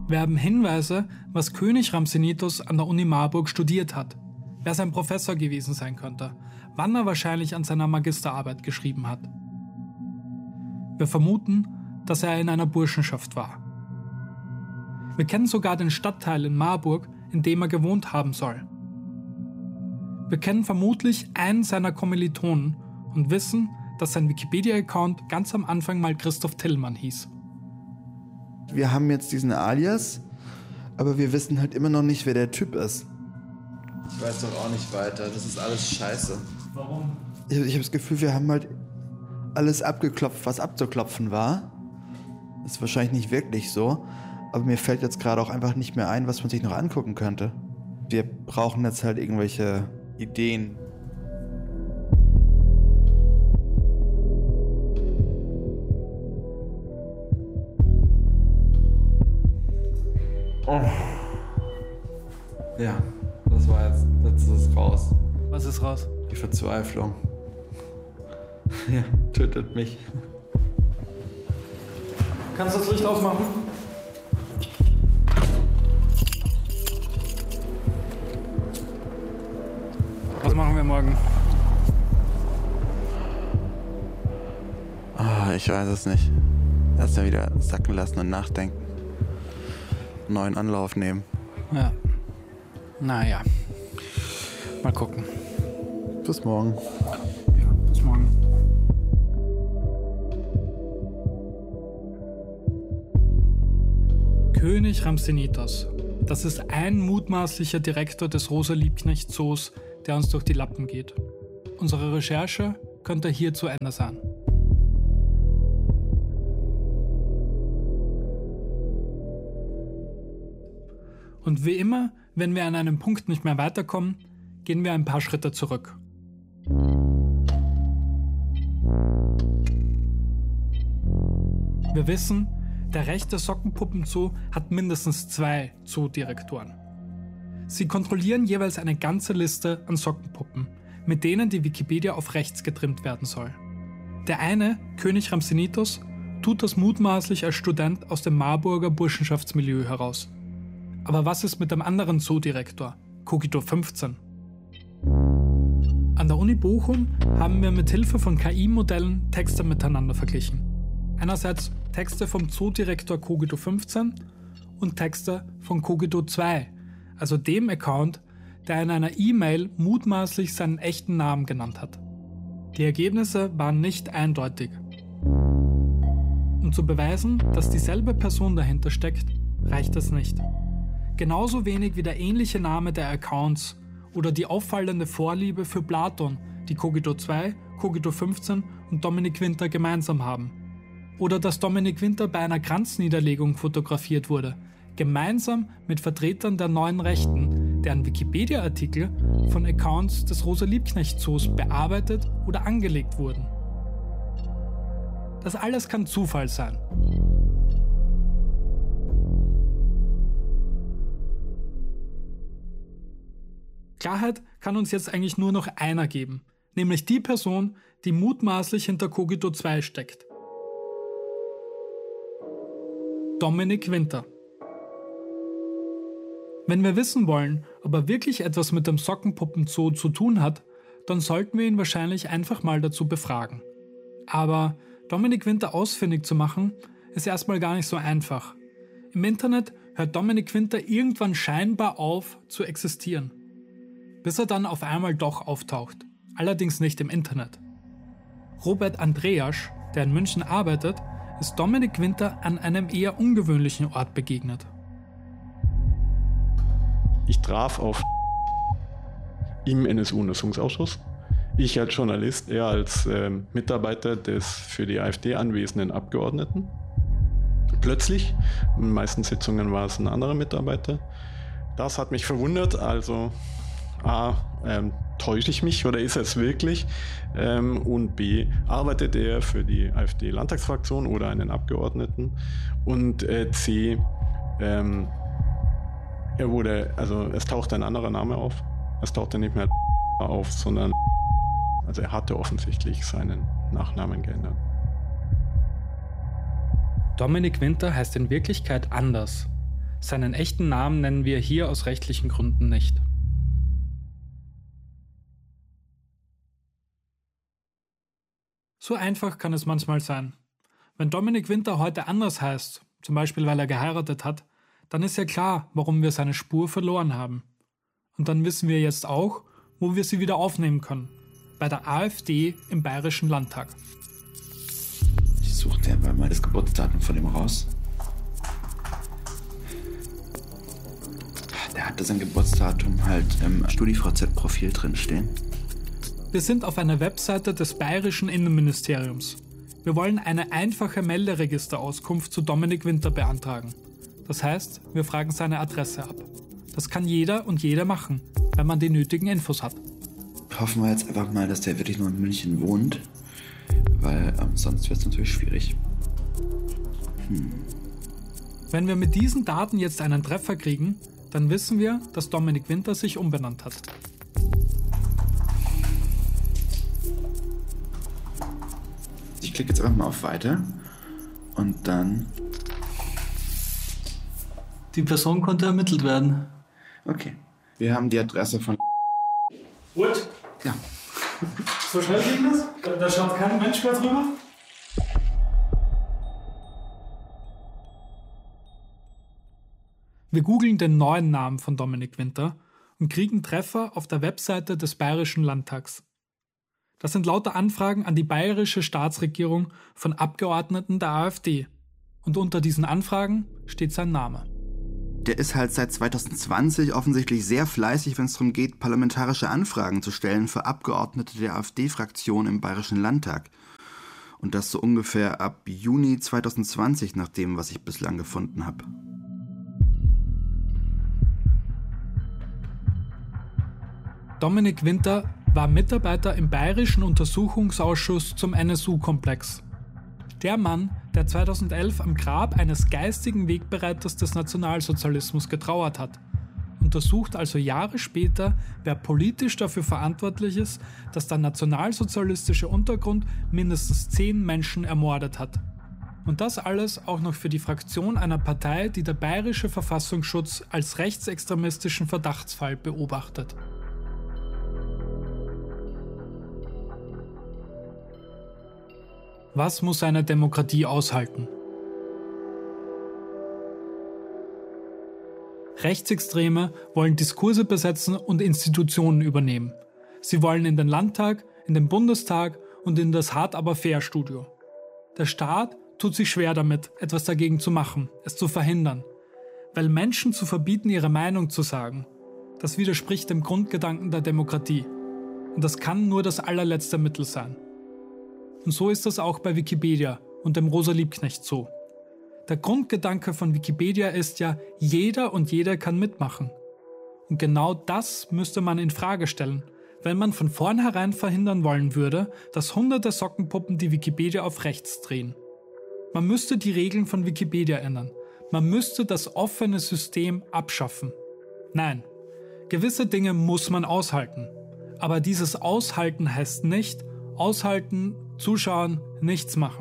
Wir haben Hinweise, was König Rhampsinitos an der Uni Marburg studiert hat, wer sein Professor gewesen sein könnte, wann er wahrscheinlich an seiner Magisterarbeit geschrieben hat. Wir vermuten, dass er in einer Burschenschaft war. Wir kennen sogar den Stadtteil in Marburg, in dem er gewohnt haben soll. Wir kennen vermutlich einen seiner Kommilitonen und wissen, dass sein Wikipedia-Account ganz am Anfang mal Christoph Tillmann hieß. Wir haben jetzt diesen Alias, aber wir wissen halt immer noch nicht, wer der Typ ist. Ich weiß doch auch nicht weiter, das ist alles scheiße. Warum? Ich habe das Gefühl, wir haben halt alles abgeklopft, was abzuklopfen war. Ist wahrscheinlich nicht wirklich so, aber mir fällt jetzt gerade auch einfach nicht mehr ein, was man sich noch angucken könnte. Wir brauchen jetzt halt irgendwelche Ideen. Oh. Ja, das war jetzt, das ist raus. Was ist raus? Die Verzweiflung. Ja, tötet mich. Kannst du das Licht ausmachen? Was machen wir morgen? Ich weiß es nicht. Erst mal wieder sacken lassen und nachdenken. Neuen Anlauf nehmen. Ja. Naja. Mal gucken. Bis morgen. Ja, bis morgen. König Rhampsinitos. Das ist ein mutmaßlicher Direktor des Rosa-Liebknecht-Zoos, der uns durch die Lappen geht. Unsere Recherche könnte hier zu Ende sein. Und wie immer, wenn wir an einem Punkt nicht mehr weiterkommen, gehen wir ein paar Schritte zurück. Wir wissen, der rechte Sockenpuppenzoo hat mindestens 2 Zoodirektoren. Sie kontrollieren jeweils eine ganze Liste an Sockenpuppen, mit denen die Wikipedia auf rechts getrimmt werden soll. Der eine, König Rhampsinitos, tut das mutmaßlich als Student aus dem Marburger Burschenschaftsmilieu heraus. Aber was ist mit dem anderen Zoodirektor, Cogito 15? An der Uni Bochum haben wir mit Hilfe von KI-Modellen Texte miteinander verglichen. Einerseits Texte vom Zoodirektor Cogito 15 und Texte von Cogito 2, also dem Account, der in einer E-Mail mutmaßlich seinen echten Namen genannt hat. Die Ergebnisse waren nicht eindeutig. Um zu beweisen, dass dieselbe Person dahinter steckt, reicht das nicht. Genauso wenig wie der ähnliche Name der Accounts oder die auffallende Vorliebe für Platon, die Cogito 2, Cogito 15 und Dominik Winter gemeinsam haben. Oder dass Dominik Winter bei einer Kranzniederlegung fotografiert wurde, gemeinsam mit Vertretern der neuen Rechten, deren Wikipedia-Artikel von Accounts des Rosa-Liebknecht-Zoos bearbeitet oder angelegt wurden. Das alles kann Zufall sein. Klarheit kann uns jetzt eigentlich nur noch einer geben, nämlich die Person, die mutmaßlich hinter Cogito 2 steckt. Dominik Winter. Wenn wir wissen wollen, ob er wirklich etwas mit dem Sockenpuppenzoo zu tun hat, dann sollten wir ihn wahrscheinlich einfach mal dazu befragen. Aber Dominik Winter ausfindig zu machen, ist erstmal gar nicht so einfach. Im Internet hört Dominik Winter irgendwann scheinbar auf zu existieren. Bis er dann auf einmal doch auftaucht, allerdings nicht im Internet. Robert Andreasch, der in München arbeitet, ist Dominik Winter an einem eher ungewöhnlichen Ort begegnet. Ich traf auf im NSU-Untersuchungsausschuss. Ich als Journalist, er als Mitarbeiter des für die AfD anwesenden Abgeordneten. Plötzlich, in den meisten Sitzungen war es ein anderer Mitarbeiter. Das hat mich verwundert, also A, täusche ich mich oder ist es wirklich? Und B, arbeitet er für die AfD-Landtagsfraktion oder einen Abgeordneten? Und C, es tauchte ein anderer Name auf. Es tauchte nicht mehr auf, sondern er hatte offensichtlich seinen Nachnamen geändert. Dominik Winter heißt in Wirklichkeit anders. Seinen echten Namen nennen wir hier aus rechtlichen Gründen nicht. So einfach kann es manchmal sein. Wenn Dominik Winter heute anders heißt, zum Beispiel weil er geheiratet hat, dann ist ja klar, warum wir seine Spur verloren haben. Und dann wissen wir jetzt auch, wo wir sie wieder aufnehmen können. Bei der AfD im Bayerischen Landtag. Ich suche dir einfach mal das Geburtsdatum von ihm raus. Der hatte sein Geburtsdatum halt im StudiVZ-Profil drinstehen. Wir sind auf einer Webseite des Bayerischen Innenministeriums. Wir wollen eine einfache Melderegisterauskunft zu Dominik Winter beantragen. Das heißt, wir fragen seine Adresse ab. Das kann jeder und jede machen, wenn man die nötigen Infos hat. Hoffen wir jetzt einfach mal, dass der wirklich nur in München wohnt, weil sonst wird es natürlich schwierig. Wenn wir mit diesen Daten jetzt einen Treffer kriegen, dann wissen wir, dass Dominik Winter sich umbenannt hat. Ich klicke jetzt einfach mal auf Weiter und dann... Die Person konnte ermittelt werden. Okay. Wir haben die Adresse von... Gut. Ja. So schnell ging das? Da schaut kein Mensch mehr drüber. Wir googeln den neuen Namen von Dominik Winter und kriegen Treffer auf der Webseite des Bayerischen Landtags. Das sind lauter Anfragen an die bayerische Staatsregierung von Abgeordneten der AfD. Und unter diesen Anfragen steht sein Name. Der ist halt seit 2020 offensichtlich sehr fleißig, wenn es darum geht, parlamentarische Anfragen zu stellen für Abgeordnete der AfD-Fraktion im Bayerischen Landtag. Und das so ungefähr ab Juni 2020, nach dem, was ich bislang gefunden habe. Dominik Winter war Mitarbeiter im Bayerischen Untersuchungsausschuss zum NSU-Komplex. Der Mann, der 2011 am Grab eines geistigen Wegbereiters des Nationalsozialismus getrauert hat, untersucht also Jahre später, wer politisch dafür verantwortlich ist, dass der nationalsozialistische Untergrund mindestens 10 Menschen ermordet hat. Und das alles auch noch für die Fraktion einer Partei, die der Bayerische Verfassungsschutz als rechtsextremistischen Verdachtsfall beobachtet. Was muss eine Demokratie aushalten? Rechtsextreme wollen Diskurse besetzen und Institutionen übernehmen. Sie wollen in den Landtag, in den Bundestag und in das Hard-aber-fair-Studio. Der Staat tut sich schwer damit, etwas dagegen zu machen, es zu verhindern. Weil Menschen zu verbieten, ihre Meinung zu sagen, das widerspricht dem Grundgedanken der Demokratie. Und das kann nur das allerletzte Mittel sein. Und so ist das auch bei Wikipedia und dem Rosa Liebknecht so. Der Grundgedanke von Wikipedia ist ja, jeder und jede kann mitmachen. Und genau das müsste man in Frage stellen, wenn man von vornherein verhindern wollen würde, dass hunderte Sockenpuppen die Wikipedia auf rechts drehen. Man müsste die Regeln von Wikipedia ändern. Man müsste das offene System abschaffen. Nein, gewisse Dinge muss man aushalten. Aber dieses Aushalten heißt nicht, aushalten, zuschauen, nichts machen.